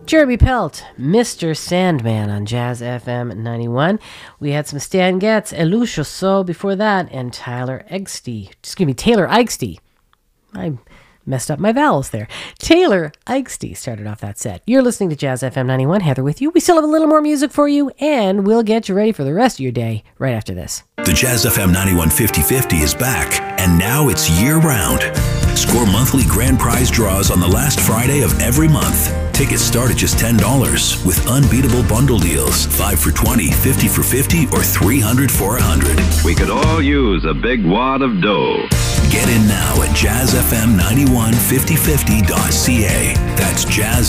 Jeremy Pelt, Mr. Sandman on Jazz FM 91. We had some Stan Getz, Elou Chaussot before that, and Taylor Eichste. I messed up my vowels there. Taylor Eichste started off that set. You're listening to Jazz FM 91. Heather with you. We still have a little more music for you, and we'll get you ready for the rest of your day right after this. The Jazz FM 91 50/50 is back, and now it's year-round. Score monthly grand prize draws on the last Friday of every month. Tickets start at just $10 with unbeatable bundle deals. 5 for $20, 50 for $50, or 300 for $100. We could all use a big wad of dough. Get in now at jazzfm915050.ca. That's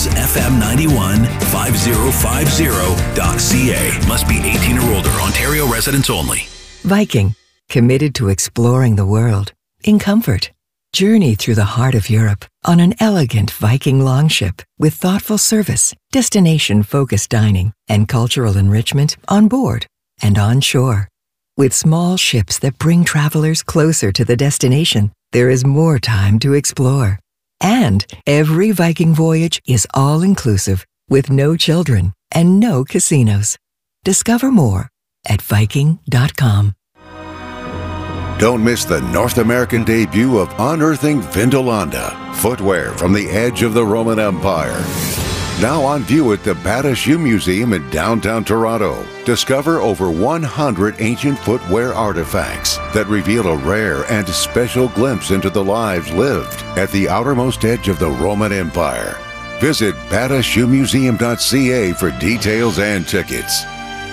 jazzfm915050.ca. Must be 18 or older. Ontario residents only. Viking, committed to exploring the world in comfort. Journey through the heart of Europe on an elegant Viking longship with thoughtful service, destination-focused dining, and cultural enrichment on board and on shore. With small ships that bring travelers closer to the destination, there is more time to explore. And every Viking voyage is all-inclusive with no children and no casinos. Discover more at Viking.com. Don't miss the North American debut of Unearthing Vindolanda, footwear from the edge of the Roman Empire. Now on view at the Bata Shoe Museum in downtown Toronto. Discover over 100 ancient footwear artifacts that reveal a rare and special glimpse into the lives lived at the outermost edge of the Roman Empire. Visit batashoemuseum.ca for details and tickets.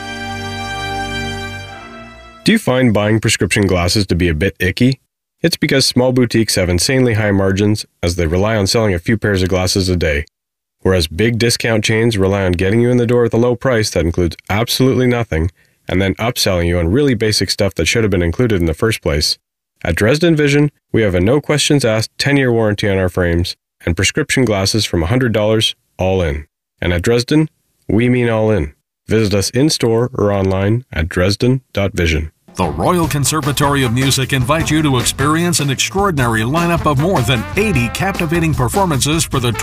Do you find buying prescription glasses to be a bit icky? It's because small boutiques have insanely high margins as they rely on selling a few pairs of glasses a day, whereas big discount chains rely on getting you in the door with a low price that includes absolutely nothing and then upselling you on really basic stuff that should have been included in the first place. At Dresden Vision, we have a no questions asked 10-year warranty on our frames and prescription glasses from $100 all in. And at Dresden, we mean all in. Visit us in-store or online at dresden.vision. The Royal Conservatory of Music invites you to experience an extraordinary lineup of more than 80 captivating performances for the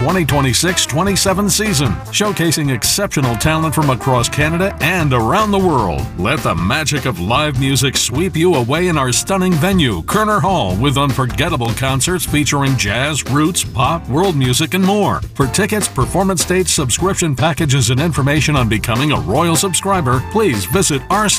2026-27 season, showcasing exceptional talent from across Canada and around the world. Let the magic of live music sweep you away in our stunning venue, Kerner Hall, with unforgettable concerts featuring jazz, roots, pop, world music, and more. For tickets, performance dates, subscription packages, and information on becoming a Royal subscriber, please visit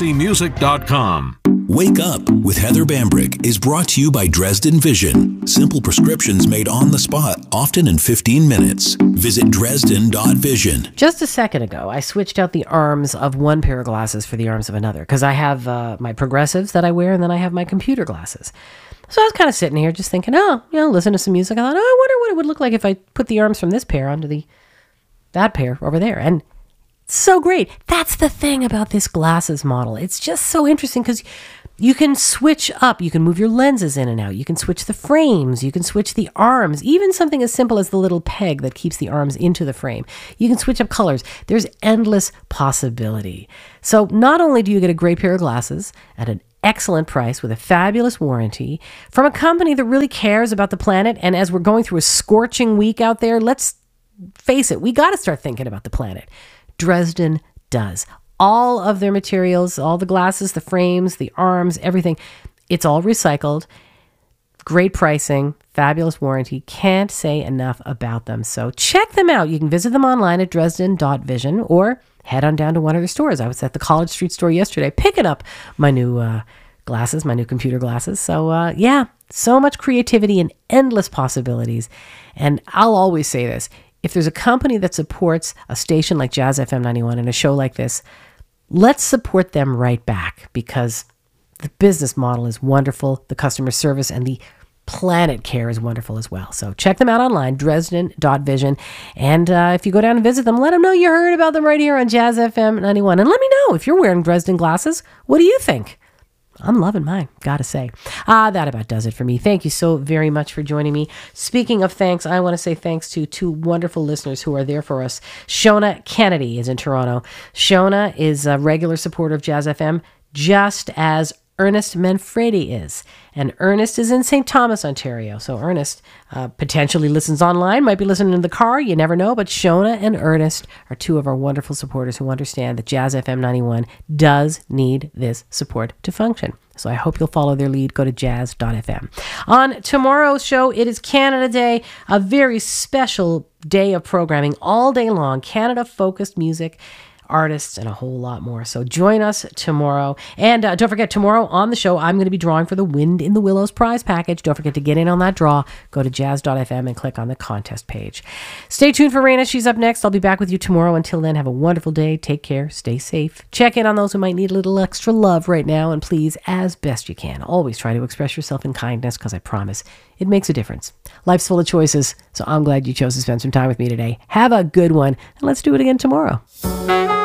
rcmusic.com. Wake Up with Heather Bambrick is brought to you by Dresden Vision. Simple prescriptions made on the spot, often in 15 minutes. Visit dresden.vision. Just a second ago, I switched out the arms of one pair of glasses for the arms of another because I have my progressives that I wear and then I have my computer glasses. So I was kind of sitting here just thinking, listen to some music. I thought, I wonder what it would look like if I put the arms from this pair onto that pair over there. And so great. That's the thing about this glasses model. It's just so interesting because you can switch up. You can move your lenses in and out. You can switch the frames. You can switch the arms. Even something as simple as the little peg that keeps the arms into the frame. You can switch up colors. There's endless possibility. So not only do you get a great pair of glasses at an excellent price with a fabulous warranty from a company that really cares about the planet, and as we're going through a scorching week out there, let's face it, we got to start thinking about the planet. Dresden does. All of their materials, all the glasses, the frames, the arms, everything, it's all recycled. Great pricing, fabulous warranty. Can't say enough about them. So check them out. You can visit them online at dresden.vision or head on down to one of their stores. I was at the College Street store yesterday picking up my new glasses, my new computer glasses. So so much creativity and endless possibilities. And I'll always say this. If there's a company that supports a station like Jazz FM 91 and a show like this, let's support them right back because the business model is wonderful, the customer service and the planet care is wonderful as well. So check them out online, dresden.vision. And if you go down and visit them, let them know you heard about them right here on Jazz FM 91. And let me know if you're wearing Dresden glasses. What do you think? I'm loving mine, gotta say. That about does it for me. Thank you so very much for joining me. Speaking of thanks, I want to say thanks to two wonderful listeners who are there for us. Shona Kennedy is in Toronto. Shona is a regular supporter of Jazz FM, just as Ernest Manfredi is. And Ernest is in St. Thomas, Ontario. So Ernest potentially listens online, might be listening in the car, you never know. But Shona and Ernest are two of our wonderful supporters who understand that Jazz FM 91 does need this support to function. So I hope you'll follow their lead. Go to jazz.fm. On tomorrow's show, it is Canada Day, a very special day of programming all day long. Canada-focused music, artists, and a whole lot more. So join us tomorrow. And don't forget, tomorrow on the show, I'm going to be drawing for the Wind in the Willows prize package. Don't forget to get in on that draw. Go to jazz.fm and click on the contest page. Stay tuned for Raina. She's up next. I'll be back with you tomorrow. Until then, have a wonderful day. Take care. Stay safe. Check in on those who might need a little extra love right now. And please, as best you can, always try to express yourself in kindness, because I promise it makes a difference. Life's full of choices, so I'm glad you chose to spend some time with me today. Have a good one, and let's do it again tomorrow.